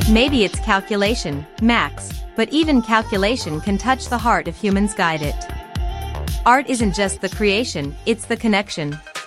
Maybe it's calculation, max, but even calculation can touch the heart if humans guide it. Art isn't just the creation, it's the connection.